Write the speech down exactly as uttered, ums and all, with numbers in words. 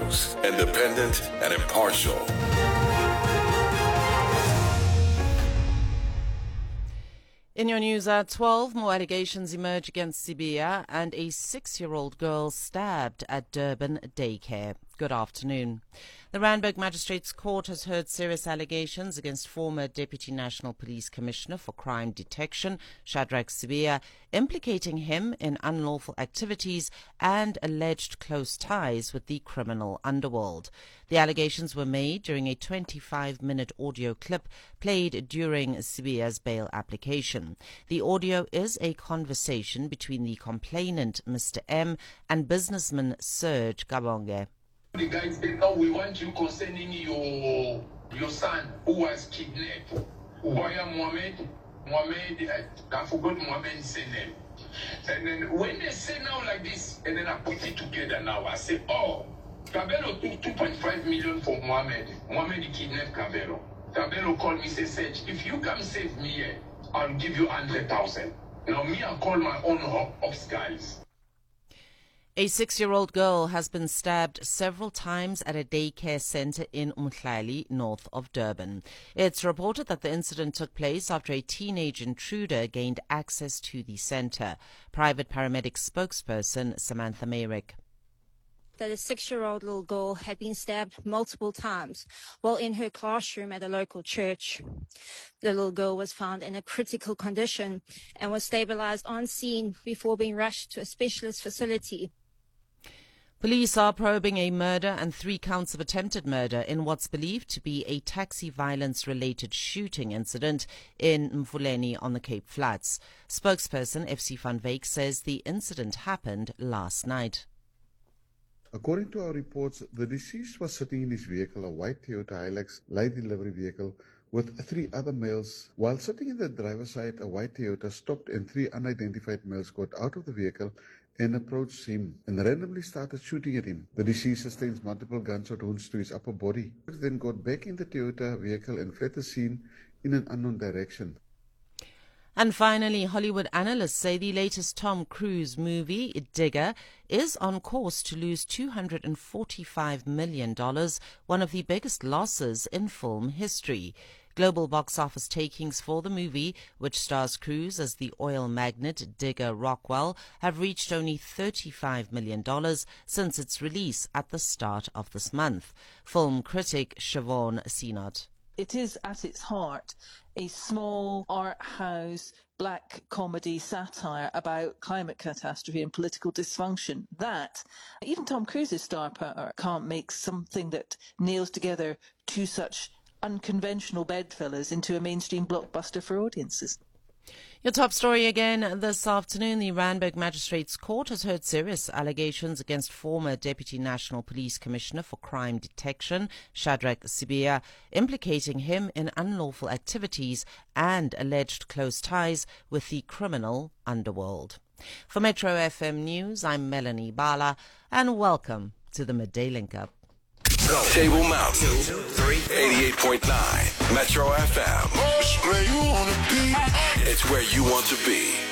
News, independent and impartial. In your news at twelve, more allegations emerge against Sibiya and a six-year-old girl stabbed at Durban daycare. Good afternoon. The Randburg Magistrates Court has heard serious allegations against former Deputy National Police Commissioner for Crime Detection, Shadrack Sibiya, implicating him in unlawful activities and alleged close ties with the criminal underworld. The allegations were made during a twenty-five minute audio clip played during Sibiya's bail application. The audio is a conversation between the complainant, Mister M, and businessman Serge Kabonge. The guy said, "Oh, we want you concerning your your son who was kidnapped. Waya Mohammed, Mohammed, I forgot Mohammed's name. And then when they say now like this, and then I put it together now, I say, oh, Kabelo took two point five million for Mohammed. Mohammed kidnapped Kabelo. Kabelo called me, say, Serge, if you come save me here, I'll give you one hundred thousand. Now me, I call my own ops guys. A six-year-old girl has been stabbed several times at a daycare center in Umhlali, north of Durban. It's reported that the incident took place after a teenage intruder gained access to the center. Private paramedic spokesperson Samantha Mayrick. That a six-year-old little girl had been stabbed multiple times while in her classroom at a local church. The little girl was found in a critical condition and was stabilized on scene before being rushed to a specialist facility. Police are probing a murder and three counts of attempted murder in what's believed to be a taxi violence-related shooting incident in Mfuleni on the Cape Flats. Spokesperson F C van Wyk says the incident happened last night. According to our reports, the deceased was sitting in his vehicle, a white Toyota Hilux light delivery vehicle, with three other males. While sitting in the driver's side, a white Toyota stopped and three unidentified males got out of the vehicle and approached him and randomly started shooting at him. The deceased sustains multiple gunshot wounds to his upper body. He then got back in the Toyota vehicle and fled the scene in an unknown direction. And finally, Hollywood analysts say the latest Tom Cruise movie, Digger, is on course to lose two hundred forty-five million dollars, one of the biggest losses in film history. Global box office takings for the movie, which stars Cruise as the oil magnate Digger Rockwell, have reached only thirty-five million dollars since its release at the start of this month. Film critic Siobhan Sinot. It is, at its heart, a small art house black comedy satire about climate catastrophe and political dysfunction. That, even Tom Cruise's star power can't make something that nails together two such unconventional bedfellows into a mainstream blockbuster for audiences. Your top story again this afternoon. The Randburg Magistrates Court has heard serious allegations against former Deputy National Police Commissioner for Crime Detection, Shadrack Sibiya, implicating him in unlawful activities and alleged close ties with the criminal underworld. For Metro F M News, I'm Melanie Bala, and welcome to the Midday Link Up. Table Mountain, eighty-eight point nine, Metro F M. Where you wanna be. It's where you want to be.